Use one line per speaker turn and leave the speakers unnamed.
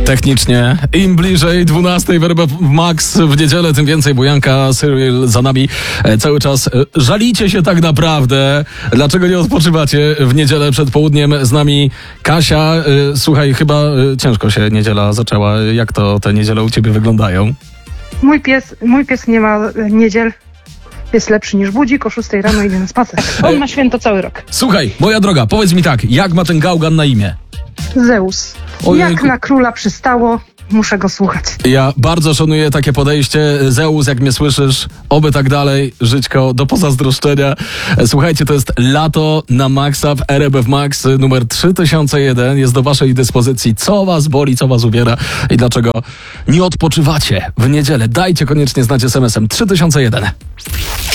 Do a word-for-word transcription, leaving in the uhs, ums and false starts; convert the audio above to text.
Technicznie. Im bliżej dwunastej w R B Max w niedzielę, tym więcej bujanka. Cyril za nami e, cały czas. E, żalicie się tak naprawdę. Dlaczego nie odpoczywacie w niedzielę przed południem? Z nami Kasia. E, słuchaj, chyba e, ciężko się niedziela zaczęła. Jak to te niedziele u ciebie wyglądają?
Mój pies, mój pies nie ma niedziel. Jest lepszy niż budzik, o szóstej rano idzie na spacer. On ma święto cały rok.
Słuchaj, moja droga, powiedz mi tak, jak ma ten gałgan na imię?
Zeus.
Ojejku.
Jak na króla przystało, muszę go słuchać.
Ja bardzo szanuję takie podejście. Zeus, jak mnie słyszysz, oby tak dalej, żyćko do pozazdroszczenia. Słuchajcie, to jest lato na maksa w R B Max numer trzy tysiące jeden. Jest do waszej dyspozycji. Co was boli, co was uwiera i dlaczego nie odpoczywacie w niedzielę? Dajcie koniecznie znać es em esem trzy tysiące jeden.